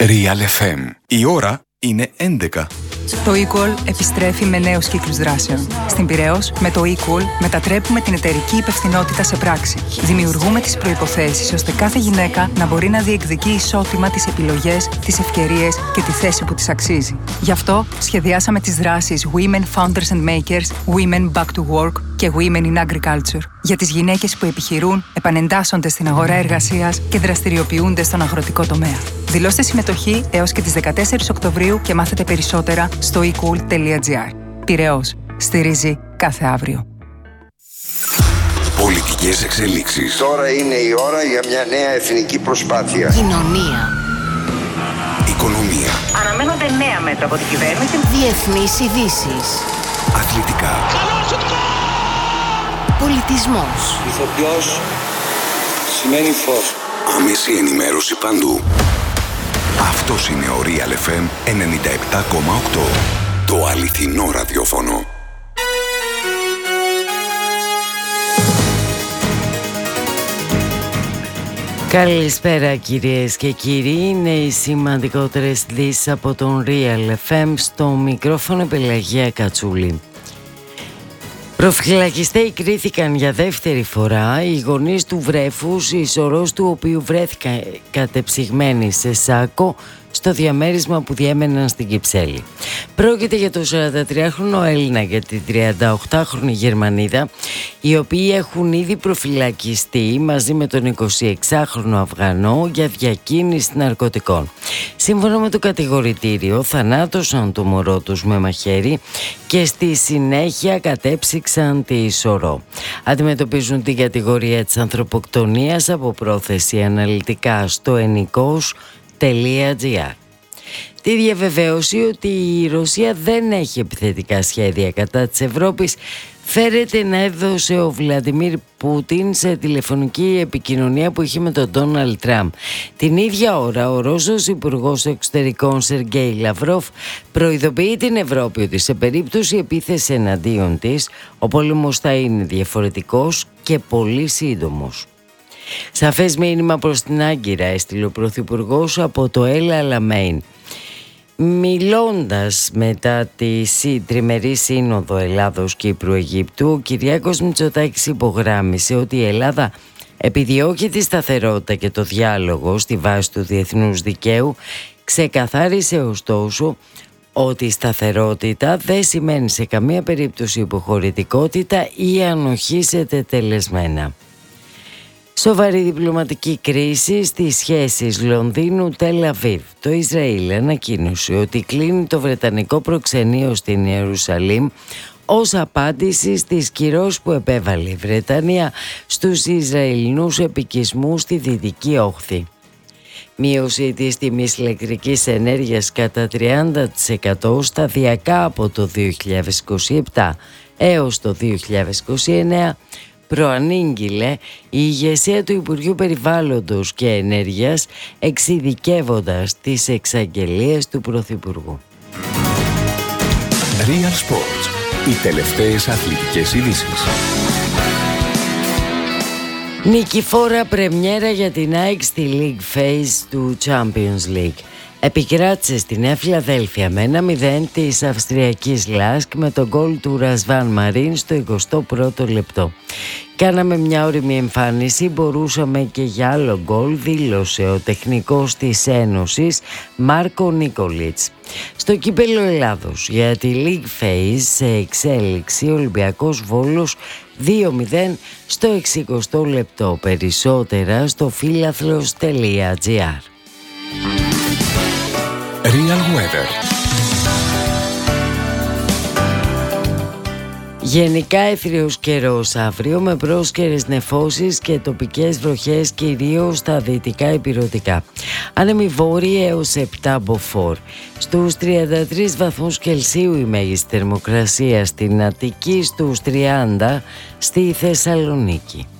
Real FM. Η ώρα είναι 11. Το Equal επιστρέφει με νέους κύκλους δράσεων. Στην Πειραιώς, με το Equal μετατρέπουμε την εταιρική υπευθυνότητα σε πράξη. Δημιουργούμε τις προϋποθέσεις ώστε κάθε γυναίκα να μπορεί να διεκδικεί ισότιμα τις επιλογές, τις ευκαιρίες και τη θέση που της αξίζει. Γι' αυτό σχεδιάσαμε τις δράσεις Women Founders and Makers, Women Back to Work και Women in Agriculture για τις γυναίκες που επιχειρούν, επανεντάσσονται στην αγορά εργασίας και δραστηριοποιούνται στον αγροτικό τομέα. Δηλώστε συμμετοχή έως και τις 14 Οκτωβρίου και μάθετε περισσότερα στο ecool.gr. Πειραιώς. Στηρίζει κάθε αύριο. Πολιτικές εξελίξεις. Τώρα είναι η ώρα για μια νέα εθνική προσπάθεια. Κοινωνία. Οικονομία. Αναμένονται νέα μέτρα από την κυβέρνηση. Διεθνείς ειδήσεις. Αθλητικά. Πολιτισμός. Ηθοποιός σημαίνει φως. Άμεση ενημέρωση παντού. Αυτός είναι ο Real FM 97,8. Το αληθινό ραδιόφωνο. Καλησπέρα κυρίες και κύριοι, είναι οι σημαντικότερες ειδήσεις από τον Real FM. Στο μικρόφωνο Πελαγία Κατσούλη. Προφυλακιστέοι κρίθηκαν για δεύτερη φορά οι γονείς του βρέφους, η σωρός του οποίου βρέθηκαν κατεψυγμένοι σε σάκο στο διαμέρισμα που διέμεναν στην Κυψέλη. Πρόκειται για τον 43χρονο Έλληνα και την 38χρονη Γερμανίδα, οι οποίοι έχουν ήδη προφυλακιστεί μαζί με τον 26χρονο Αφγανό για διακίνηση ναρκωτικών. Σύμφωνα με το κατηγορητήριο, θανάτωσαν το μωρό τους με μαχαίρι και στη συνέχεια κατέψυξαν τη σωρό. Αντιμετωπίζουν την κατηγορία της ανθρωποκτονίας από πρόθεση αναλυτικά στο ennikos.gr. Τη διαβεβαίωση ότι η Ρωσία δεν έχει επιθετικά σχέδια κατά της Ευρώπης φέρεται να έδωσε ο Βλαντιμίρ Πούτιν σε τηλεφωνική επικοινωνία που είχε με τον Ντόναλντ Τραμπ. Την ίδια ώρα ο Ρώσος Υπουργός Εξωτερικών Σεργέι Λαυρόφ προειδοποιεί την Ευρώπη ότι σε περίπτωση επίθεσης εναντίον της ο πόλεμος θα είναι διαφορετικός και πολύ σύντομος. Σαφές μήνυμα προς την Άγκυρα έστειλε ο Πρωθυπουργός από το El Alamein. Μιλώντας μετά τη τριμερή σύνοδο Ελλάδος-Κύπρου-Αιγύπτου, ο Κυριάκος Μητσοτάκης υπογράμμισε ότι η Ελλάδα επιδιώκει τη σταθερότητα και το διάλογο στη βάση του διεθνούς δικαίου. Ξεκαθάρισε ωστόσο ότι η σταθερότητα δεν σημαίνει σε καμία περίπτωση υποχωρητικότητα ή ανοχή σε τετελεσμένα. Σοβαρή διπλωματική κρίση στις σχέσεις Λονδίνου-Τελ-Αβίβ. Το Ισραήλ ανακοίνωσε ότι κλείνει το βρετανικό προξενείο στην Ιερουσαλήμ ως απάντηση στις κυρώσεις που επέβαλε η Βρετανία στους Ισραηλινούς επικισμούς στη Δυτική Όχθη. Μείωση της τιμής ηλεκτρικής ενέργειας κατά 30% σταδιακά από το 2027 έως το 2029 προανήγγειλε η ηγεσία του Υπουργείου Περιβάλλοντος και Ενέργειας, εξειδικεύοντας τις εξαγγελίες του Πρωθυπουργού. Real Sports. Οι τελευταίες αθλητικές ειδήσεις. Νικηφόρα πρεμιέρα για την ΑΕΚ στη League Phase του Champions League. Επικράτησε στη Νέα Φιλαδέλφια με 1-0 της Αυστριακής Λάσκ με τον γκολ του Ρασβάν Μαρίν στο 21ο λεπτό. Κάναμε μια όριμη εμφάνιση, μπορούσαμε και για άλλο γκολ, δήλωσε ο τεχνικός της Ένωσης Μάρκο Νίκολιτς. Στο κύπελλο Ελλάδος για τη League Phase σε εξέλιξη, ο Ολυμπιακός Βόλος 2-0 στο 60ο λεπτό. Περισσότερα στο φίλαθλος.gr. Real Weather. Γενικά έθριος καιρός αύριο με πρόσκαιρες νεφώσεις και τοπικές βροχές κυρίως στα δυτικά ηπειρωτικά. Άνεμοι βόρειοι έως 7 μποφόρ. Στους 33 βαθμούς Κελσίου η μέγιστη θερμοκρασία στην Αττική, στους 30 στη Θεσσαλονίκη.